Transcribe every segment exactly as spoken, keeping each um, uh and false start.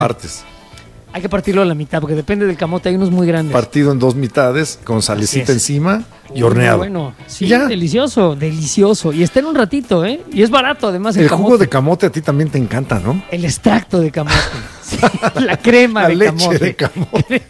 partes. Hay que partirlo a la mitad, porque depende del camote, hay unos muy grandes. Partido en dos mitades, con salecita encima y horneado. Bueno, sí, ¿Ya? delicioso, delicioso. Y está en un ratito, ¿eh? Y es barato, además, el, el camote. jugo de camote a ti también te encanta, ¿no? El extracto de camote. Sí, la crema la de leche camote. de camote.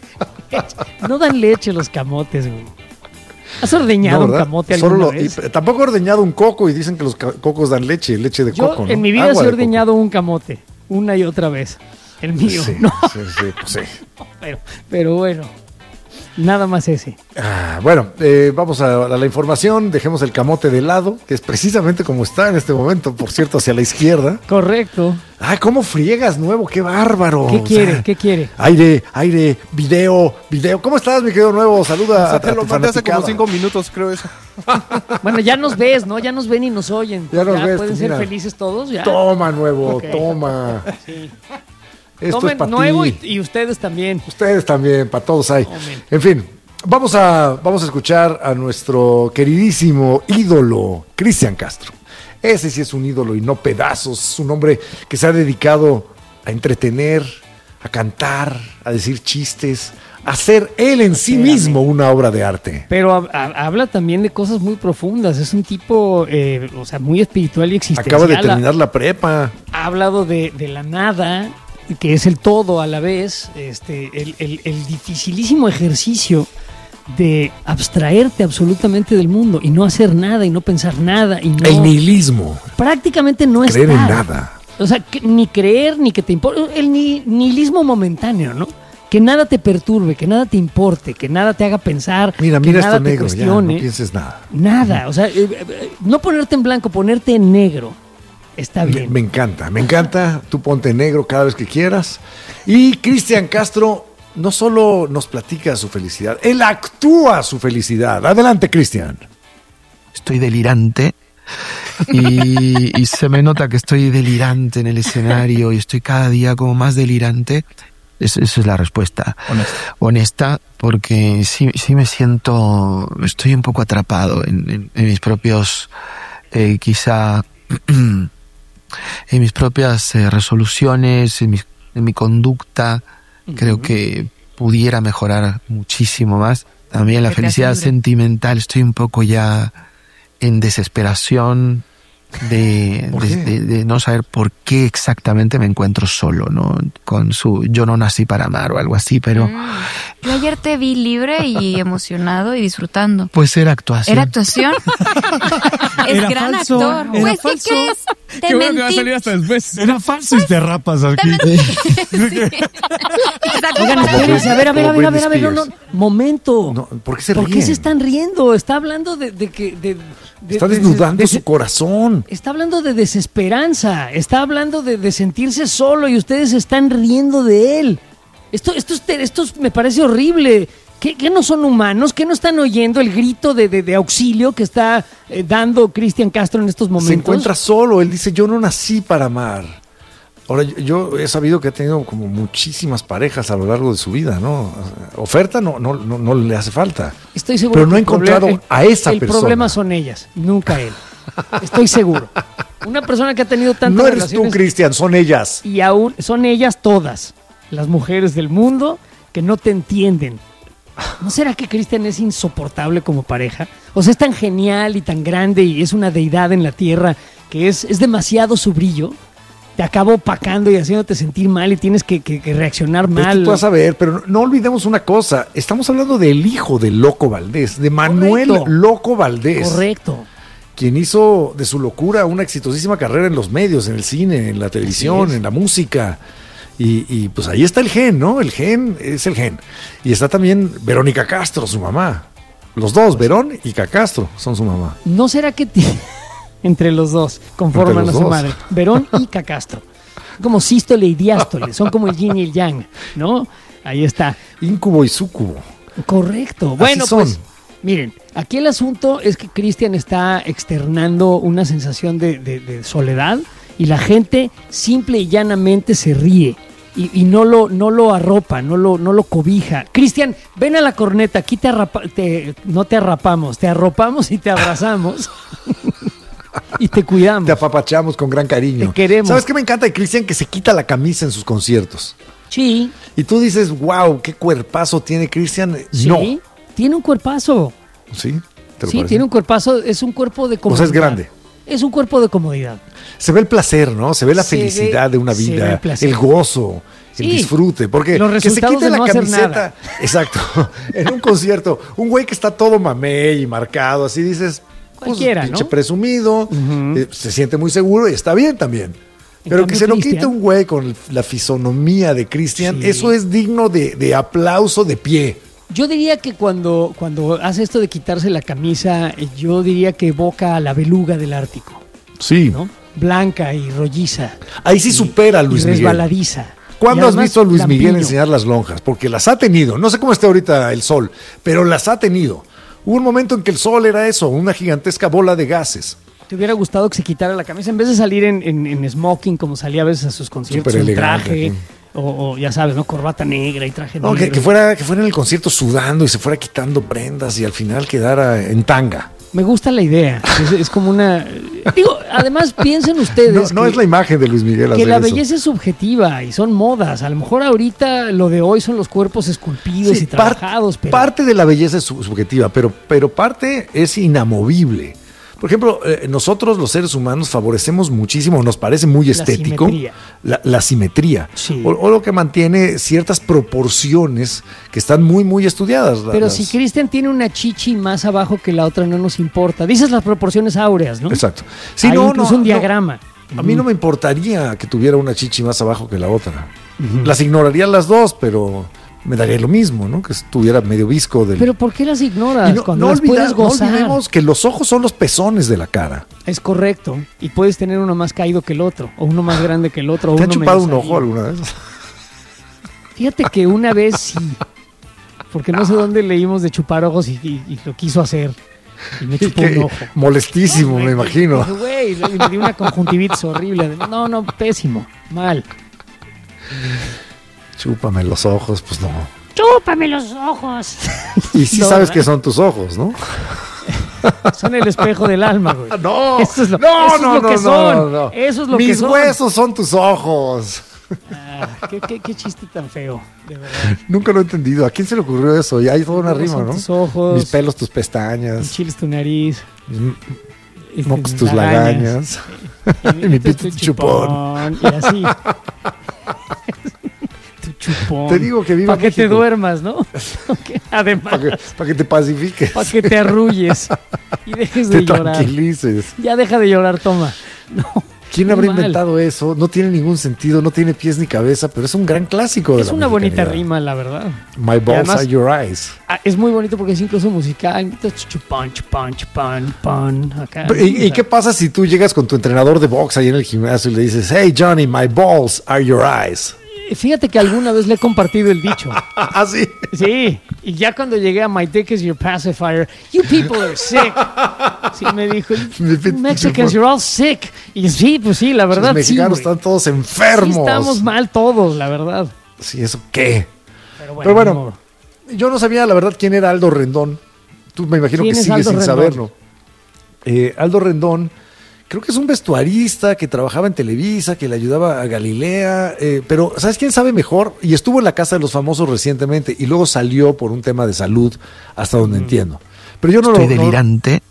No dan leche los camotes, güey. ¿Has ordeñado no, un camote alguna Solo lo, vez? y, tampoco he ordeñado un coco y dicen que los ca- cocos dan leche, leche de Yo coco, ¿no? en mi vida Agua sí he de ordeñado un camote, una y otra vez. El mío, sí, ¿no? Sí, sí, pues sí. Pero, pero bueno, nada más ese. Ah, bueno, eh, vamos a, a la información. Dejemos el camote de lado, que es precisamente como está en este momento, por cierto, hacia la izquierda. Correcto. ¡Ay, cómo friegas nuevo! ¡Qué bárbaro! ¿Qué O quiere? sea, ¿Qué quiere? Aire, aire, video, video. ¿Cómo estás, mi querido nuevo? Saluda O sea, a, te a lo tu mandé hace como fanaticada. cinco minutos, creo eso. Bueno, ya nos ves, ¿no? Ya nos ven y nos oyen. Ya nos ves, pueden tú, ser mira. felices todos, ya. Toma, nuevo, Ok. toma. Sí. Esto Tomen es para nuevo y, ti. y ustedes también. Ustedes también, para todos hay. Tomen. En fin, vamos a, vamos a escuchar a nuestro queridísimo ídolo, Cristian Castro. Ese sí es un ídolo y no pedazos. Es un hombre que se ha dedicado a entretener, a cantar, a decir chistes, a ser él en sí Espérame. mismo una obra de arte. Pero ha- ha- habla también de cosas muy profundas. Es un tipo, eh, o sea, muy espiritual y existencial. Acaba de terminar la prepa. Ha hablado de, de la nada, que es el todo a la vez. Este, el, el- el dificilísimo ejercicio de abstraerte absolutamente del mundo y no hacer nada y no pensar nada y no, El nihilismo. prácticamente no Creer en estar. nada. O sea, que ni creer ni que te importe. El ni- nihilismo momentáneo, ¿no? Que nada te perturbe, que nada te importe, que nada te haga pensar. Mira, que mira nada esto te negro, ya, cuestione. no pienses nada. Nada, o sea, eh, eh, no ponerte en blanco, ponerte en negro. Está Me, bien. me encanta, me encanta. Tú ponte negro cada vez que quieras. Y Cristian Castro no solo nos platica su felicidad, él actúa su felicidad. Adelante, Cristian. Estoy delirante y, y se me nota que estoy delirante en el escenario y estoy cada día como más delirante. Es, esa es la respuesta Honesta. honesta, porque sí, sí me siento, estoy un poco atrapado en, en- en mis propios, eh, quizá, en mis propias eh, resoluciones, en, mis- en mi conducta. Creo que pudiera mejorar muchísimo más. También la Que te felicidad hace libre. sentimental, estoy un poco ya en desesperación de, ¿Por de, qué? de- de no saber por qué exactamente me encuentro solo, ¿no? Con su yo no nací para amar o algo así, pero Mm. Yo ayer te vi libre y emocionado y disfrutando. pues era actuación. ¿Era actuación? es Era gran falso, actor. era Pues, ¿qué falso. crees? Te Qué bueno que va a mentí. salir hasta después. Era falso y te rapas aquí. Exacto. Oigan, espérense, a ver, a ver, a ver, a ver, a ver, no, no, momento. No, ¿por qué se ¿Por qué ríen? se están riendo? Está hablando de, de que... de- de- Está de- desnudando de- su corazón. Está hablando de desesperanza, está hablando de, de sentirse solo y ustedes están riendo de él. Esto, esto, es te- esto es- me parece horrible. ¿Qué, qué no son humanos? ¿Qué no están oyendo el grito de, de- de auxilio que está eh, dando Cristian Castro en estos momentos? Se encuentra solo. Él dice, yo no nací para amar. Ahora, yo, yo he sabido que ha tenido como muchísimas parejas a lo largo de su vida, ¿no? Oferta no, no, no, no le hace falta. Estoy seguro Pero que no ha el problema- encontrado el- a esa el persona. problema son ellas, nunca él. Estoy seguro. Una persona que ha tenido tantas No eres tú, relaciones Cristian, son ellas. y aún son ellas todas, las mujeres del mundo que no te entienden. ¿No será que Cristian es insoportable como pareja? O sea, es tan genial y tan grande y es una deidad en la tierra que es, es demasiado su brillo. Te acaba opacando y haciéndote sentir mal y tienes que, que- que reaccionar Es que mal. tú vas a ver, pero no, no olvidemos una cosa. Estamos hablando del hijo de Loco Valdés, de Manuel Correcto. Loco Valdés. Correcto. Quien hizo de su locura una exitosísima carrera en los medios, en el cine, en la televisión, es. en la música. Y, y, pues ahí está el gen, ¿no? El gen es el gen. Y está también Verónica Castro, su mamá. Los dos, Verón y Castro, son su mamá. ¿No será que ti- entre los dos conforman Entre los a su dos. madre? Verón y Cacastro. Como sístole y diástole, son como el yin y el yang, ¿no? Ahí está. Íncubo y súcubo. Correcto. Bueno, son. pues, miren, aquí el asunto es que Cristian está externando una sensación de, de- de soledad y la gente simple y llanamente se ríe y, y no, lo, no lo arropa, no lo, no lo cobija. Cristian, ven a la corneta, aquí te, arrapa- te- no te arrapamos, te arropamos y te abrazamos y te cuidamos. Te apapachamos con gran cariño. Te queremos. ¿Sabes qué me encanta de Cristian? Que se quita la camisa en sus conciertos. Sí. Y tú dices, wow, qué cuerpazo tiene Cristian. Sí, No. tiene un cuerpazo. ¿Sí? ¿Te lo Sí, parece? tiene un cuerpazo, es un cuerpo de O comodidad. sea, es grande. Es un cuerpo de comodidad. Se ve el placer, ¿no? Se ve la Se felicidad ve- de una se ve vida, el placer. el gozo, el Sí. disfrute. Porque Los que se resultados quite de la no hacer camiseta. nada. Exacto. En un concierto, un güey que está todo mamey y marcado, así dices, pues, Cualquiera, pinche ¿no? presumido, Ujú. eh, se siente muy seguro y está bien también. En Pero que cambio, se lo quite Cristian- un güey con la fisonomía de Cristian, Sí. eso es digno de, de aplauso de pie. Yo diría que cuando, cuando hace esto de quitarse la camisa, eh, yo diría que evoca a la beluga del Ártico, Sí. ¿no? Blanca y rolliza. Ahí sí y- supera a Luis y Miguel. resbaladiza. ¿Cuándo Y has además, visto a Luis Miguel lampiño. enseñar las lonjas? Porque las ha tenido. No sé cómo está ahorita el sol, pero las ha tenido. Hubo un momento en que el sol era eso, una gigantesca bola de gases. ¿Te hubiera gustado que se quitara la camisa en vez de salir en, en- en smoking como salía a veces a sus conciertos, Súper en elegante, traje, sí. o, o ya sabes, ¿no? Corbata negra y traje No, negro? que, que fuera, que fuera en el concierto sudando y se fuera quitando prendas y al final quedara en tanga. Me gusta la idea. Es, es como una... Digo, además piensen ustedes No, no que, es la imagen de Luis Miguel que hacer la eso. belleza es subjetiva y son modas. A lo mejor ahorita lo de hoy son los cuerpos esculpidos Sí, y par- trabajados, pero... Parte de la belleza es sub- subjetiva, pero, pero parte es inamovible. Por ejemplo, eh, nosotros los seres humanos favorecemos muchísimo, nos parece muy estético, simetría. la, la simetría, Sí. o, o lo que mantiene ciertas proporciones que están muy, muy estudiadas. la- Pero las- si Cristian tiene una chichi más abajo que la otra, no nos importa. Dices las proporciones áureas, ¿no? Exacto. Sí, Hay no, incluso no, un no. diagrama. A mí no me importaría que tuviera una chichi más abajo que la otra. Las ignoraría las dos, pero me daría lo mismo, ¿no? Que estuviera medio visco del... Pero ¿por qué las ignoras Y no, cuando no las olvida- puedes gozar? no olvidemos que los ojos son los pezones de la cara. Es correcto. Y puedes tener uno más caído que el otro, o uno más grande que el otro. o ¿Te han uno chupado medio un ojo salido. alguna vez? Fíjate que una vez sí. Porque no sé dónde leímos de chupar ojos y, y- y lo quiso hacer. Y me chupó Qué un ojo. molestísimo, No, me güey, imagino. dije, Güey, y me dio una conjuntivitis horrible. No, no, pésimo. Mal. Chúpame los ojos, pues no. ¡Chúpame los ojos! Y sí No, sabes ¿verdad? que son tus ojos, ¿no? Son el espejo del alma, güey. No, Eso es lo, no, eso es no, lo no, que no, son. no, no. Eso es lo Mis que son. huesos son tus ojos. Ah, qué, qué- qué chiste tan feo, de verdad. Nunca lo he entendido. ¿A quién se le ocurrió eso? Y hay toda una Mis rima, son ¿no? tus ojos. Mis pelos, tus Mis pestañas, chiles tu nariz. mis este, mocos, tus lagañas. Y mi Este pito, es tu chupón. Y así. Tu chupón. Te digo que viva Para que te México. duermas, ¿no? Ok, además, Para que, para que te pacifiques. para que te arrulles y dejes de Te llorar. tranquilices. Ya deja de llorar, toma. No. ¿Quién muy habrá mal. inventado eso? No tiene ningún sentido, no tiene pies ni cabeza, pero es un gran clásico de Es la una bonita mexicanidad. rima, la verdad. My balls además- are your eyes. Ah, es muy bonito porque es incluso musical. Chupón, chupón, chupón, pon. Acá. ¿Y, y qué pasa si tú llegas con tu entrenador de box ahí en el gimnasio y le dices, hey Johnny, my balls are your eyes? Fíjate que alguna vez le he compartido el dicho. Ah, sí. Sí, y ya cuando llegué a My Dick is Your Pacifier, you people are sick. Sí, me dijo, Mi pito Mexicans, chupón. you're all sick. Y sí, pues sí, la verdad, Los sí, mexicanos güey. están todos Sí, enfermos. estamos mal todos, la verdad. Sí, ¿eso qué? Pero bueno, Pero bueno, ni modo. yo no sabía la verdad quién era Aldo Rendón. Tú me imagino que ¿Quién es sigues Aldo sin Rendón? saberlo. Eh, Aldo Rendón, creo que es un vestuarista que trabajaba en Televisa, que le ayudaba a Galilea, eh, pero ¿sabes quién sabe mejor? Y estuvo en la Casa de los Famosos recientemente y luego salió por un tema de salud, hasta donde Mm. entiendo. Pero yo no Estoy lo... no- delirante.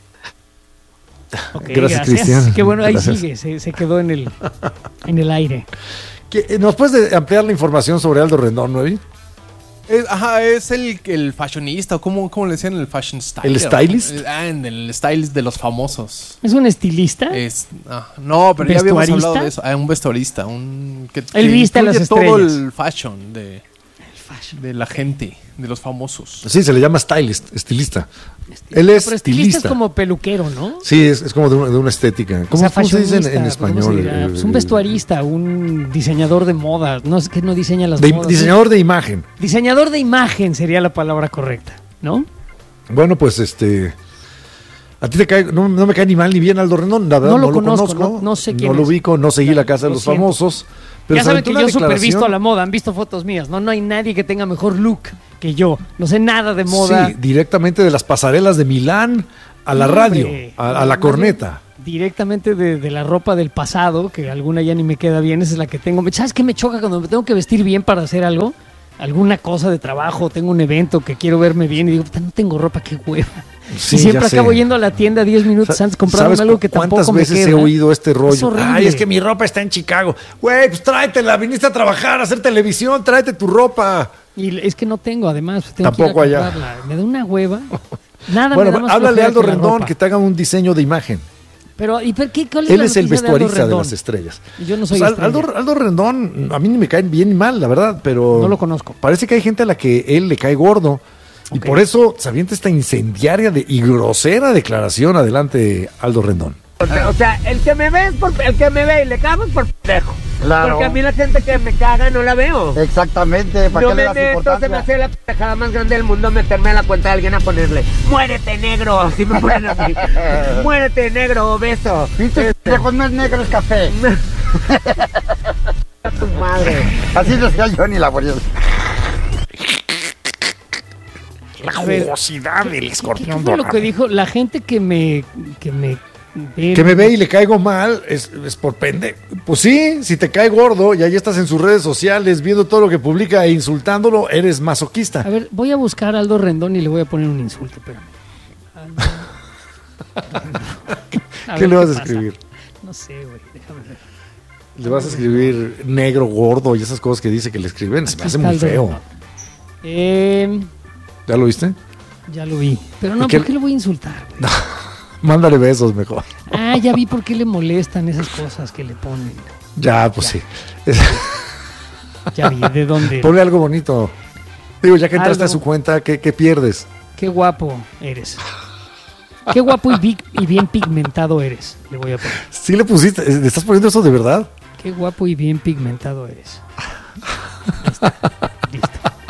Ok, Gracias, Cristian. Qué bueno, ahí Gracias. sigue, se, se quedó en el, en el aire. ¿Qué- eh, ¿Nos puedes de- ampliar la información sobre Aldo Rendón, Novi? Es, ajá, es el, el fashionista, o ¿cómo, cómo le decían el fashion style? ¿El stylist? El, ah, en el stylist de los famosos. ¿Es un estilista? Es, ah, no, pero ya habíamos ¿Vestuarista? hablado de eso. Ah, un vestuarista, un que, Él que viste a incluye las todo estrellas. el fashion de, de la gente, de los famosos. Sí, se le llama stylist, estilista. Él es Pero estilista estilista. es como peluquero, ¿no? Sí, es, es como de una, de una estética. ¿Cómo, O sea, cómo se dice en, en fashionista, ¿cómo se español? dirá? Eh, Pues un vestuarista, un diseñador de moda. No es que no diseña las de- modas. diseñador de imagen. Diseñador de imagen sería la palabra correcta, ¿no? Bueno, pues este. A ti te cae, no, no me cae ni mal ni bien Aldo Rendón, la verdad No no lo lo, conozco, conozco, no- no sé quién no lo es. ubico, no seguí la Casa de Lo los siento. Famosos. Pero Ya se saben aventó que una yo super declaración- visto a la moda, han visto fotos mías, ¿no? No hay nadie que tenga mejor look que yo. No sé nada de moda. Sí, directamente de las pasarelas de Milán a la No, radio, hombre. a, a la Más corneta. bien- directamente de, de la ropa del pasado, que alguna ya ni me queda bien, esa es la que tengo. ¿Sabes qué me choca cuando me tengo que vestir bien para hacer algo? Alguna cosa de trabajo, tengo un evento que quiero verme bien y digo, puta, no tengo ropa, qué hueva. Sí, y siempre ya acabo sé. yendo a la tienda diez minutos Sa- antes comprándome ¿Sabes algo que tampoco cuántas me veces queda? he oído este Es rollo? horrible. Ay, es que mi ropa está en Chicago. Güey, pues tráetela, viniste a trabajar, a hacer televisión, tráete tu ropa. Y es que no tengo, además, pues, tengo Tampoco que ir a allá. comprarla. Me da una hueva. Nada Bueno, me da más háblale a flojera Aldo que la Rendón ropa. que te haga un diseño de imagen. Pero, ¿y por qué? ¿Cuál es Él la es el noticia de Aldo vestuarista de, Rendón? las estrellas. Y yo no soy Pues, Al- estrella. Aldo, Aldo Rendón, a mí ni me cae bien ni mal, la verdad, pero... No lo conozco. Parece que hay gente a la que él le cae gordo. Y Ok. por eso se avienta esta incendiaria de, y grosera declaración. Adelante, Aldo Rendón. O sea, el que me ve es por, el que me ve y le cago es por pendejo. Claro. Porque a mí la gente que me caga no la veo. Exactamente, ¿para No qué le me das meto, se me importancia? hace la pendejada más grande del mundo meterme a la cuenta de alguien a ponerle ¡muérete, negro! Así me ponen a mí. ¡Muérete, negro, obeso! Pinche pendejo, no es negro, es café. A tu madre. Así decía Johnny Laboriel. La A ver, jugosidad del ¿Qué escorpión fue lo dorado. que dijo? La gente que me... Que me ve, Que me ve y le caigo mal es, es por pende. Pues sí, si te cae gordo y ahí estás en sus redes sociales viendo todo lo que publica e insultándolo, eres masoquista. A ver, voy a buscar a Aldo Rendón y le voy a poner un insulto, espérame. Aldo- A ¿Qué ver le vas a pasa. escribir? No sé, güey, déjame ver. Le vas a escribir negro, gordo y esas cosas que dice que le escriben. Se me Aquí hace está muy Aldo feo. Rendón. Eh, ¿Ya lo viste? ya lo vi. Pero no, ¿Y qué- ¿por qué lo voy a insultar, güey? Mándale besos mejor. Ah, ya vi por qué le molestan esas cosas que le ponen. Ya, pues sí. Ya vi de dónde. Ponle algo bonito. Digo, ya que entraste Algo. a su cuenta, ¿qué, qué pierdes? Qué guapo eres. Qué guapo y, big- y bien pigmentado eres. Le voy a poner. ¿Sí le pusiste? ¿Le estás poniendo eso de verdad? Qué guapo y bien pigmentado eres. Ahí está. Listo.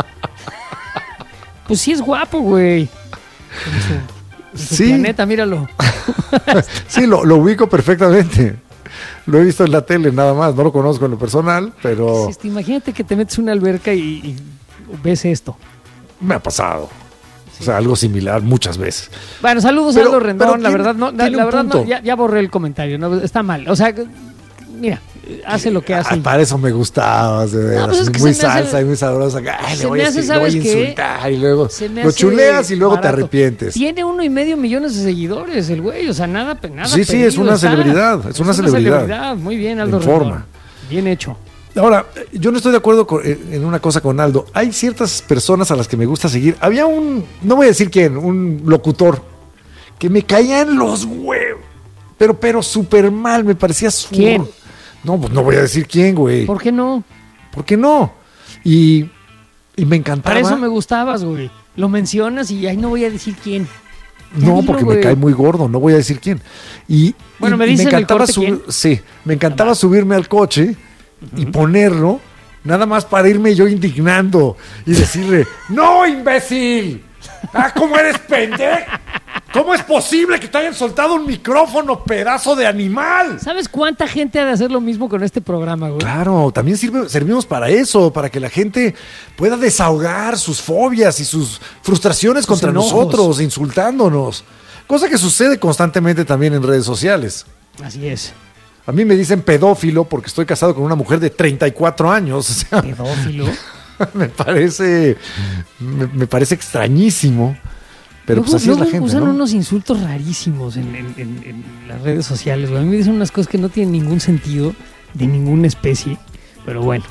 Pues sí es guapo, güey. En su, en su Sí. planeta, míralo. Sí, lo, lo ubico perfectamente. Lo he visto en la tele nada más. No lo conozco en lo personal, pero Este, imagínate que te metes en una alberca y, y ves esto. me ha pasado. O sea, algo similar muchas veces. Bueno, saludos Pero- a Aldo Rendón. pero La tiene- verdad, no, la, tiene la un verdad no, punto. ya, ya borré el comentario. No, está mal. O sea, mira, hace lo que hace. Ah, para eso me gustabas, de veras. pues es que muy se me hace- salsa y muy sabrosa. Ay, se le voy me a, hace, decir, le voy a ¿sabes qué? insultar y luego Se me lo hace chuleas y luego te barato. arrepientes. Tiene uno y medio millones de seguidores el güey, o sea, nada, nada Sí, sí, perdido es una está. celebridad, es una celebridad. Muy bien, Aldo En Rendón. forma. Bien hecho. Ahora, yo no estoy de acuerdo con- en una cosa con Aldo. Hay ciertas personas a las que me gusta seguir. Había un, no voy a decir quién, un locutor que me caían los huevos. Pero, pero súper mal, me parecía su... ¿Quién? No, pues no voy a decir quién, güey. ¿Por qué no? ¿Por qué no? Y, y me encantaba. Para eso me gustabas, güey. Lo mencionas y ahí no voy a decir quién. Ya No, dilo, porque güey. me cae muy gordo, no voy a decir quién. Y, Bueno, y- me y dicen el encantaba corte subir- quién. sí, me encantaba subirme al coche y ponerlo, nada más para irme yo indignando y decirle, ¡no, imbécil! ¡Ah, cómo eres pendejo! ¿Cómo es posible que te hayan soltado un micrófono, pedazo de animal? ¿Sabes cuánta gente ha de hacer lo mismo con este programa, güey? Claro, también sirve, servimos para eso, para que la gente pueda desahogar sus fobias y sus frustraciones contra enojos. nosotros, insultándonos. Cosa que sucede constantemente también en redes sociales. Así es. A mí me dicen pedófilo porque estoy casado con una mujer de treinta y cuatro años. O sea, Pedófilo. me parece, me, me parece extrañísimo. Pero Luego- pues así es la luego gente, usan ¿no? unos insultos rarísimos en, en- en- en las redes sociales, güey. A mí me dicen unas cosas que no tienen ningún sentido de ninguna especie, pero bueno.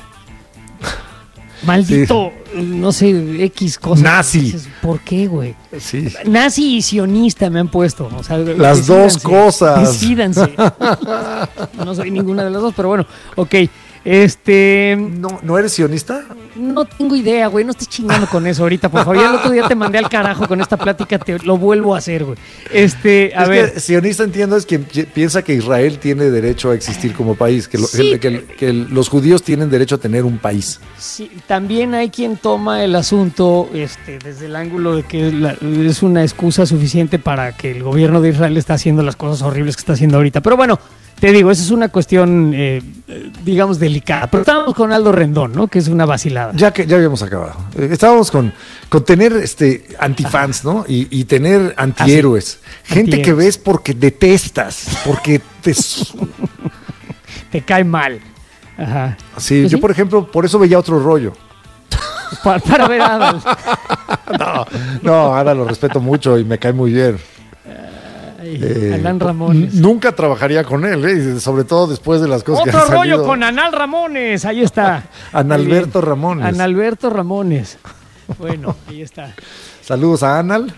Maldito, no sé, X cosas. Nazi. Dices, ¿por qué, güey? Sí. Nazi y sionista me han puesto. O sea, Las dos cosas. Decídanse. No soy ninguna de las dos, pero bueno, ok. Este. ¿No, ¿No eres sionista? No tengo idea, güey. No estés chingando con eso ahorita, por favor. Ya el otro día te mandé al carajo con esta plática, te lo vuelvo a hacer, güey. Este, a es ver. que sionista, entiendo, es quien pi- piensa que Israel tiene derecho a existir como país, que, lo- Sí. que- que- que los judíos tienen derecho a tener un país. Sí, también hay quien toma el asunto este, desde el ángulo de que la- es una excusa suficiente para que el gobierno de Israel está haciendo las cosas horribles que está haciendo ahorita. Pero bueno, te digo, esa es una cuestión, eh, digamos, delicada. Pero estábamos con Aldo Rendón, ¿no? Que es una vacilada. Ya que ya habíamos acabado. Eh, estábamos con, con tener este antifans, ¿no? Y, y tener antihéroes. Ah, sí. Gente Antihéroes. que ves porque detestas, porque te... Te cae mal. Ajá. Sí, Pues yo sí. por ejemplo, por eso veía Otro Rollo. Para, para ver a Adal. No, no, ahora lo respeto mucho y me cae muy bien. Ay, Eh, Alan Ramones. n- Nunca trabajaría con él, ¿eh? Sobre todo después de las cosas que Otro han rollo salido. con Anal Ramones. Ahí está. Analberto Muy bien. Ramones. Analberto Ramones. Bueno, ahí está. Saludos a Anal.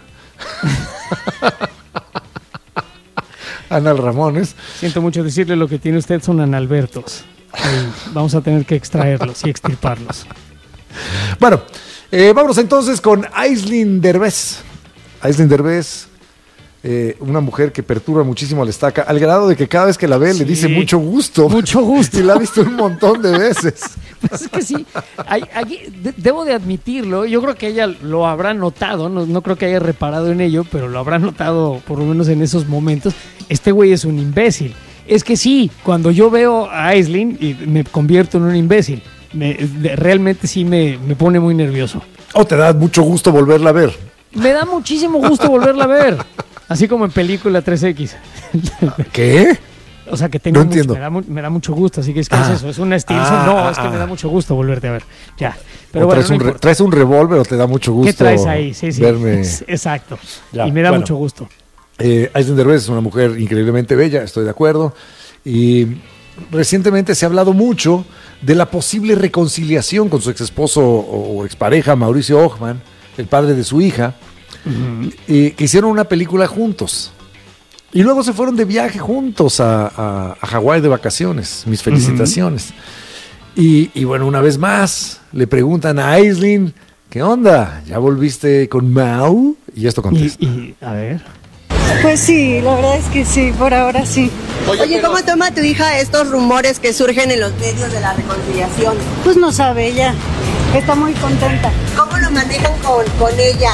Anal Ramones. Siento mucho decirle, lo que tiene usted son analbertos. Ahí, vamos a tener que extraerlos y extirparlos. Bueno, eh, vámonos entonces con Aislinn Derbez. Aislinn Derbez, eh, una mujer que perturba muchísimo a la estaca, al grado de que cada vez que la ve Sí. le dice mucho gusto. Mucho gusto. Y la ha visto un montón de veces. Pues es que sí, hay- hay- de- debo de admitirlo, yo creo que ella lo habrá notado, no, no creo que haya reparado en ello, pero lo habrá notado por lo menos en esos momentos. Este güey es un imbécil. Es que sí, cuando yo veo a Aislinn y me convierto en un imbécil, me- de- realmente sí me, me pone muy nervioso. O te da mucho gusto volverla a ver. Me da muchísimo gusto volverla a ver, así como en película tres equis. ¿Qué? O sea, que tengo No mucho- entiendo. me, da, mu- me da mucho gusto, así que es que Ah. es eso, es una estilo. Ah, no, ah, es que me ah. da mucho gusto volverte a ver. Ya. O Pero bueno, traes, no un re- importa. traes un revólver o te da mucho gusto ¿Qué traes ahí? Sí, sí. verme. Exacto. Ya, y me da bueno. mucho gusto. Eh, Aislinn Derbez es una mujer increíblemente bella, estoy de acuerdo. Y recientemente se ha hablado mucho de la posible reconciliación con su ex esposo o, o expareja Mauricio Ockman, el padre de su hija, y que hicieron una película juntos. Y luego se fueron de viaje juntos a, a, a Hawái de vacaciones. Mis felicitaciones. y, y bueno, una vez más le preguntan a Aislinn, ¿qué onda? ¿Ya volviste con Mau? Y esto Y, contesta. y, a ver. Pues sí, la verdad es que sí, por ahora sí. Oye, ¿cómo toma tu hija estos rumores que surgen en los medios de la reconciliación? Pues no sabe ella, está muy contenta. ¿Cómo lo manejan con, con ella?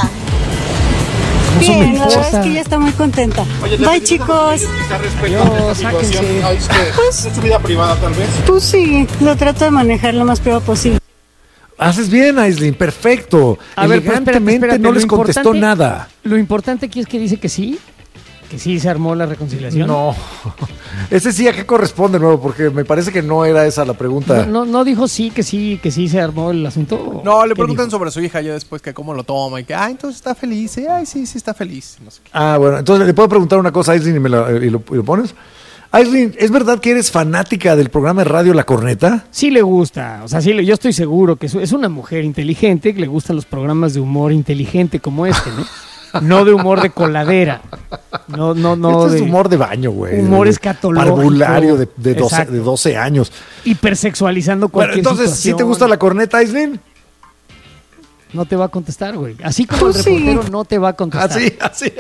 Bien, la verdad es que ella está muy contenta. Bye, chicos. Yo, sáquense. Pues, ¿Es su vida privada tal vez? pues sí, lo trato de manejar lo más privado posible. Haces bien, Aislinn, perfecto. A ver, pero espérate, Elegantemente espérate, no lo les contestó importante- nada. Lo importante aquí es que dice que sí, que sí se armó la reconciliación. No. Ese sí, ¿a qué corresponde de nuevo? Porque me parece que no era esa la pregunta. No, no, no dijo sí, que sí, que sí se armó el asunto. No, le ¿Qué preguntan dijo? sobre su hija ya después que cómo lo toma y que, ah, entonces está feliz. Y, ay, sí, sí está feliz. No sé qué. Ah, bueno, entonces le puedo preguntar una cosa a Aislinn y, me la- y lo, y lo pones. Aislinn, ¿es verdad que eres fanática del programa de radio La Corneta? Sí le gusta, o sea, sí, le- yo estoy seguro que es- es una mujer inteligente, que le gustan los programas de humor inteligente como este, ¿no? No de humor de coladera. No, no, no. Este de es humor de baño, güey. Humor de- escatológico. Parvulario de, de, doce, Exacto. de doce años. Hipersexualizando Bueno, cualquier entonces, ¿sí te situación. gusta La Corneta, Aislinn? No te va a contestar, güey. Así como Pues el sí. reportero no te va a contestar. Así, así.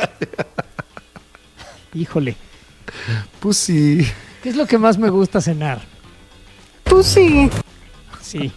Híjole. Pues sí. ¿Qué es lo que más me gusta cenar? Pues sí. Sí.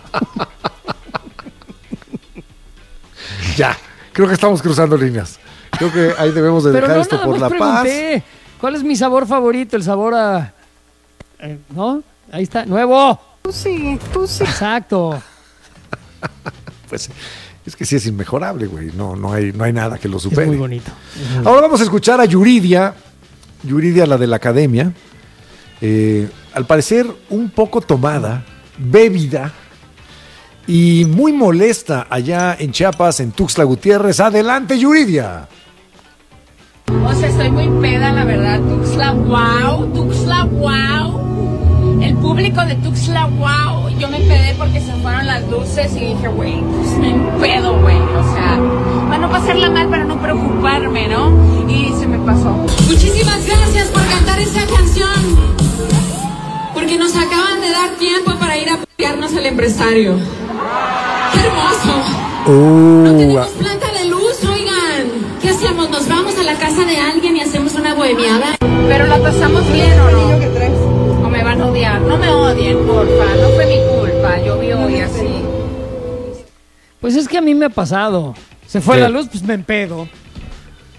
Ya. Creo que estamos cruzando líneas. Creo que ahí debemos de Pero dejar no, esto nada por más la paz. pregunté, ¿cuál es mi sabor favorito? El sabor a... eh, ¿No? Ahí está. ¡Nuevo! Pues sí, pues sí. Exacto. Pues es que sí es inmejorable, güey. No, no hay, no hay nada que lo supere. Es muy bonito. Es muy Ahora vamos a escuchar a Yuridia, Yuridia, la de la academia. Eh, al parecer, un poco tomada, bébida y muy molesta allá en Chiapas, en Tuxtla Gutiérrez. Adelante, Yuridia. O sea, estoy muy peda, la verdad. Tuxtla, wow. Tuxtla, wow. El público de Tuxtla, wow. Yo me pedé porque se fueron las luces y dije, güey, pues me empedo, güey. O sea, para no pasarla mal, para no preocuparme, ¿no? Y se me pasó. Muchísimas gracias por cantar esa canción. Porque nos acaban de dar tiempo para ir a apoyarnos al empresario. ¡Qué hermoso! Uh, No tenemos planta de luz, oigan. ¿Qué hacemos? ¿Nos vamos a la casa de alguien y hacemos una bohemiada? Pero la pasamos bien, ¿o no? O me van a odiar. No me odien, porfa. No fue mi culpa. Llovió y así. Pues es que a mí me ha pasado. Se fue ¿Qué? la luz, pues me empedo.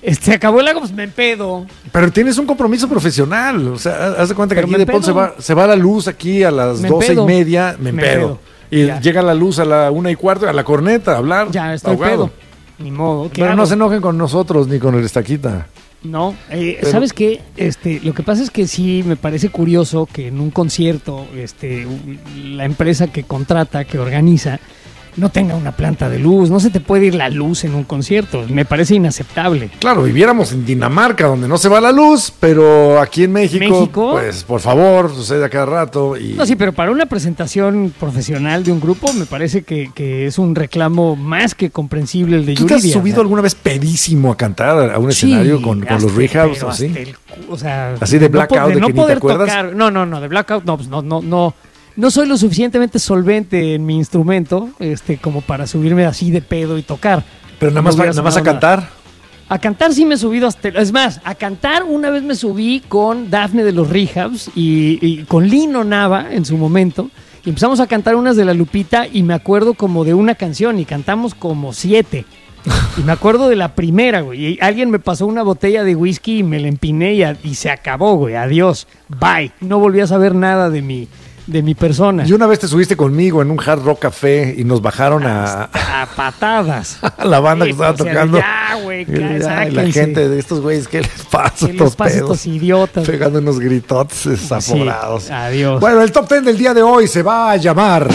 este, acabó el lago, pues me empedo. Pero tienes un compromiso profesional. O sea, haz de cuenta que Pero aquí me de pronto se va, se va la luz aquí a las Me doce empedo. y media, me Me empedo. empedo. Y Ya. llega la luz a la una y cuarto, a la corneta, a hablar. Ya estoy ahogado. pedo. Ni modo. ¿qué Pero hago? no se enojen con nosotros ni con el estaquita. No, eh, Pero- ¿sabes qué? Este, lo que pasa es que sí me parece curioso que en un concierto, este, u- la empresa que contrata, que organiza, no tenga una planta de luz. No se te puede ir la luz en un concierto. Me parece inaceptable. Claro, viviéramos en Dinamarca, donde no se va la luz, pero aquí en México, ¿México? pues por favor, sucede a cada rato. Y... No, sí, pero para una presentación profesional de un grupo me parece que, que es un reclamo más que comprensible el de ¿Tú te has Yuridia. subido O sea, alguna vez pedísimo a cantar a un sí, escenario con, con los hasta- rehabs pero o así? hasta el cu- o sea, Así de no blackout, po- de no que ni te poder acuerdas. tocar. No, no, no, de blackout no, pues no, no, no. No soy lo suficientemente solvente en mi instrumento, este, como para subirme así de pedo y tocar. Pero nada No más, hubiera nada más a sonado cantar. A cantar sí me he subido hasta... Es más, a cantar una vez me subí con Dafne de los Rehabs y, y con Lino Nava en su momento. Y empezamos a cantar unas de La Lupita y me acuerdo como de una canción y cantamos como siete. Y me acuerdo de la primera, güey. Y alguien me pasó una botella de whisky y me la empiné y, a- y se acabó, güey. Adiós. Bye. No volví a saber nada de mi, de mi persona. Y una vez te subiste conmigo en un Hard Rock Café y nos bajaron a, A patadas. a la banda que Sí, estaba o sea, tocando. ya, güey, Y ya, la- y la sáquense. gente de estos güeyes, ¿qué les pasa? ¿Qué les Estos pasa a pedos, estos idiotas? pegando unos gritotes desaforados. Sí, adiós. Bueno, el top ten del día de hoy se va a llamar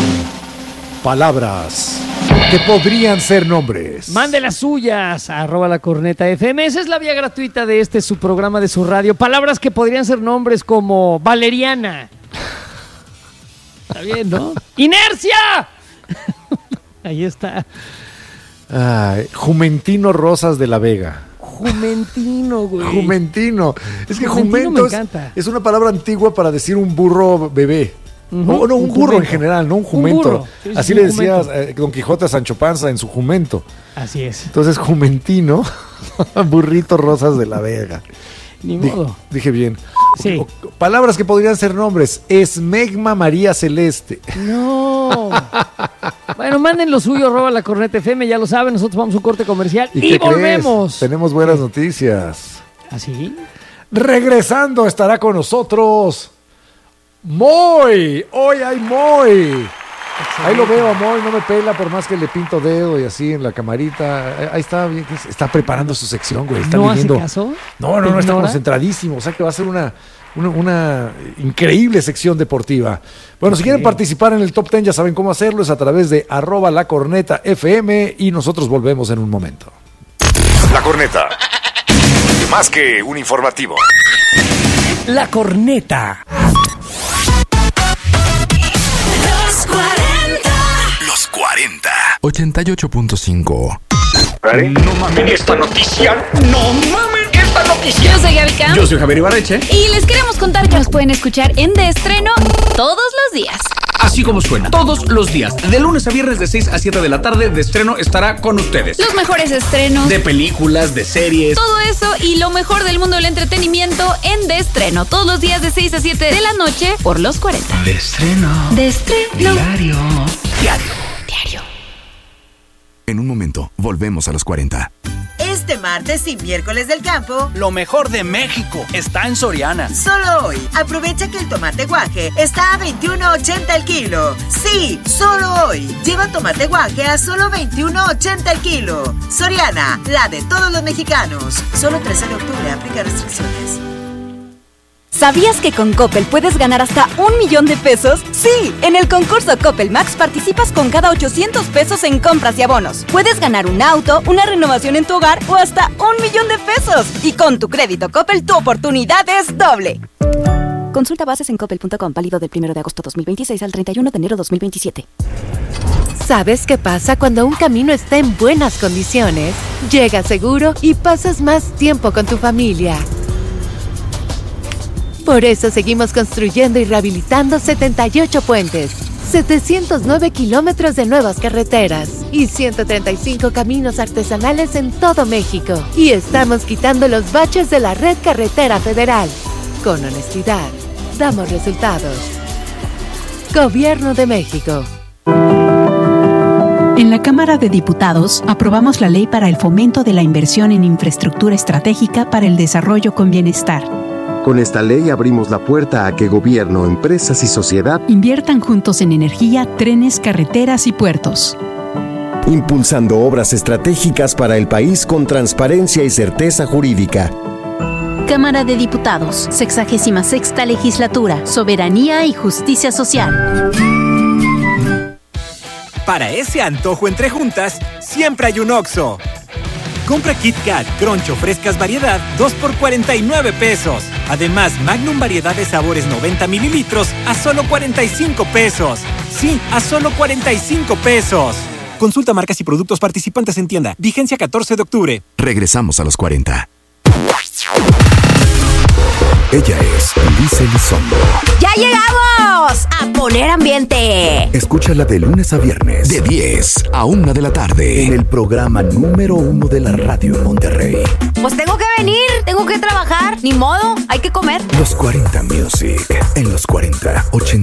palabras que podrían ser nombres. Mande las suyas a arroba la corneta F M. Esa es la vía gratuita de este su programa de su radio. Palabras que podrían ser nombres como Valeriana. Está bien, ¿no? ¡Inercia! Ahí está. Ay, Jumentino Rosas de la Vega. Jumentino, güey. Jumentino. Es que Jumentino jumento me es, encanta. es una palabra antigua para decir un burro bebé. Ujú, O no, un, un burro en jumento. general, no un Un jumento. burro. Sí, sí, Así un le decía jumento. eh, Don Quijote a Sancho Panza en su jumento. Así es. Entonces, Jumentino, burrito Rosas de la Vega. Ni Di- modo. Dije bien. Sí. O- o- palabras que podrían ser nombres. Esmegma María Celeste. No. Bueno, manden lo suyo, arroba la corneta F M, ya lo saben, nosotros vamos a un corte comercial y, qué crees? volvemos. Tenemos buenas noticias. ¿Así? Regresando estará con nosotros Moy. Hoy hay Moy. Ahí lo veo a Moy, no me pela por más que le pinto dedo y así en la camarita. Ahí está, bien, está preparando su sección, güey. Está ¿No hace viviendo. caso? No, no, ¿Te no, está ignora? concentradísimo. O sea que va a ser una, una, una increíble sección deportiva. Bueno, si quieren participar en el top ten, ya saben cómo hacerlo. Es a través de arroba la corneta F M y nosotros volvemos en un momento. La corneta. Más que un informativo. La corneta. Los cuarenta. Los cuarenta. ochenta y ocho punto cinco. No mamen esta noticia. No mamen esta noticia. Yo soy Gaby Cam. Yo soy Javier Ibarreche. Y les queremos contar que nos pueden escuchar en De Estreno todos los días. Así como suena, todos los días, de lunes a viernes de seis a siete de la tarde, De Estreno estará con ustedes. Los mejores estrenos. De películas, de series. Todo eso y lo mejor del mundo del entretenimiento en De Estreno. Todos los días de seis a siete de la noche por los cuarenta. De estreno. De Estreno. Diario. Diario. Diario. En un momento, volvemos a los cuarenta. Este martes y miércoles del campo, lo mejor de México está en Soriana. Solo hoy, aprovecha que el tomate guaje está a veintiuno ochenta el kilo. Sí, solo hoy. Lleva tomate guaje a solo veintiuno ochenta el kilo. Soriana, la de todos los mexicanos. Solo trece de octubre, aplica restricciones. ¿Sabías que con Coppel puedes ganar hasta un millón de pesos? Sí, en el concurso Coppel Max participas con cada ochocientos pesos en compras y abonos. Puedes ganar un auto, una renovación en tu hogar o hasta un millón de pesos. Y con tu crédito Coppel tu oportunidad es doble. Consulta bases en coppel punto com, válido del primero de agosto dos mil veintiséis al treinta y uno de enero dos mil veintisiete. ¿Sabes qué pasa cuando un camino está en buenas condiciones? Llegas seguro y pasas más tiempo con tu familia. Por eso seguimos construyendo y rehabilitando setenta y ocho puentes, setecientos nueve kilómetros de nuevas carreteras y ciento treinta y cinco caminos artesanales en todo México. Y estamos quitando los baches de la red carretera federal. Con honestidad, damos resultados. Gobierno de México. En la Cámara de Diputados aprobamos la Ley para el Fomento de la Inversión en Infraestructura Estratégica para el Desarrollo con Bienestar. Con esta ley abrimos la puerta a que gobierno, empresas y sociedad inviertan juntos en energía, trenes, carreteras y puertos. Impulsando obras estratégicas para el país con transparencia y certeza jurídica. Cámara de Diputados, sexagésima sexta Legislatura, Soberanía y Justicia Social. Para ese antojo entre juntas, siempre hay un Oxxo. Compra Kit Kat, Crunch o frescas variedad, dos por cuarenta y nueve pesos. Además, Magnum variedad de sabores noventa mililitros a solo cuarenta y cinco pesos. Sí, a solo cuarenta y cinco pesos. Consulta marcas y productos participantes en tienda. Vigencia catorce de octubre. Regresamos a los cuarenta. Ella es Liz Elizondo. ¡Ya llegamos! ¡A poner ambiente! Escúchala de lunes a viernes, de diez a una de la tarde, en el programa número uno de la radio en Monterrey. Pues tengo que venir, tengo que trabajar, ni modo, hay que comer. Los cuarenta Music, en los cuarenta, ochenta.